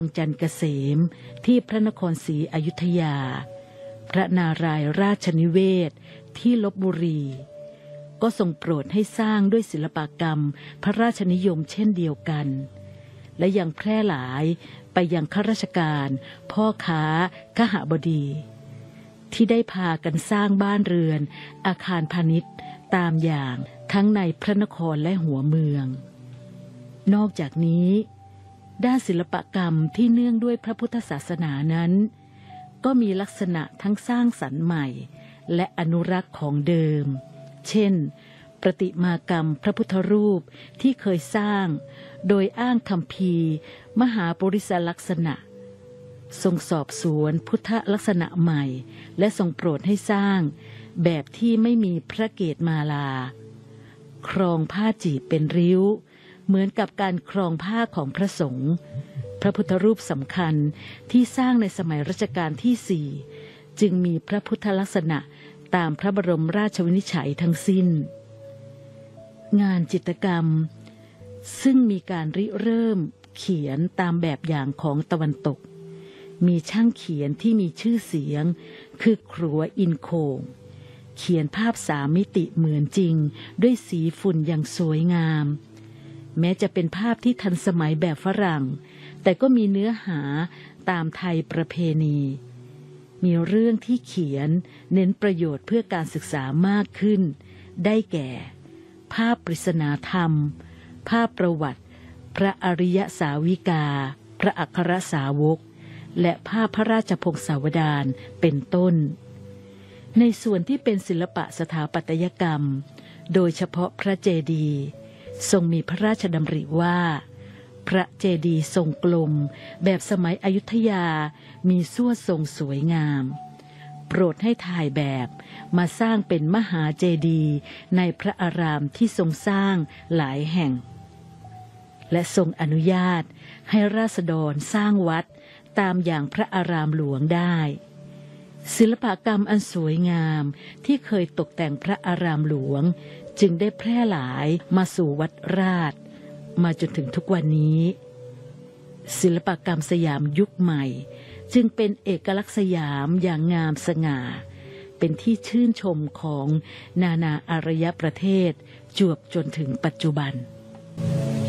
จันทร์เกษมที่พระนครศรีอยุธยาพระนารายณ์ราชนิเวศที่ลพบุรีก็ทรงโปรดให้สร้างด้วยศิลปกรรมพระราชนิยมเช่นเดียวกันและยังแพร่หลายไปยังข้าราชการพ่อค้าคหบดีที่ได้พากันสร้างบ้านเรือนอาคารพาณิชย์ตามอย่างทั้งในพระนครและหัวเมืองนอกจากนี้ด้านศิลปกรรมที่เนื่องด้วยพระพุทธศาสนานั้นก็มีลักษณะทั้งสร้างสรรค์ใหม่และอนุรักษ์ของเดิมเช่นประติมากรรมพระพุทธรูปที่เคยสร้างโดยอ้างคัมภีร์มหาปริศลักษณะทรงสอบสวนพุทธลักษณะใหม่และทรงโปรดให้สร้างแบบที่ไม่มีพระเกศมาลาครองผ้าจีบเป็นริ้วเหมือนกับการครองผ้าของพระสงฆ์พระพุทธรูปสำคัญที่สร้างในสมัยรัชกาลที่ 4จึงมีพระพุทธลักษณะตามพระบรมราชวินิจฉัยทั้งสิ้นงานจิตรกรรมซึ่งมีการริเริ่มเขียนตามแบบอย่างของตะวันตกมีช่างเขียนที่มีชื่อเสียงคือครัวอินโคงเขียนภาพ3 มิติเหมือนจริงด้วยสีฝุ่นอย่างสวยงามแม้จะเป็นภาพที่ทันสมัยแบบฝรั่งแต่ก็มีเนื้อหาตามไทยประเพณีมีเรื่องที่เขียนเน้นประโยชน์เพื่อการศึกษามากขึ้นได้แก่ภาพปริศนาธรรมภาพประวัติพระอริยสาวิกาพระอัครสาวกและภาพพระราชพงศาวดารเป็นต้นในส่วนที่เป็นศิลปะสถาปัตยกรรมโดยเฉพาะพระเจดีย์ทรงมีพระราชดำริว่าพระเจดีย์ทรงกลมแบบสมัยอยุธยามีสวดทรงสวยงามโปรดให้ถ่ายแบบมาสร้างเป็นมหาเจดีย์ในพระอารามที่ทรงสร้างหลายแห่งและทรงอนุญาตให้ราษฎรสร้างวัดตามอย่างพระอารามหลวงได้ศิลปกรรมอันสวยงามที่เคยตกแต่งพระอารามหลวงจึงได้แพร่หลายมาสู่วัดราชมาจนถึงทุกวันนี้ศิลปกรรมสยามยุคใหม่จึงเป็นเอกลักษณ์สยามอย่างงามสง่าเป็นที่ชื่นชมของนานาอารยประเทศจวบจนถึงปัจจุบัน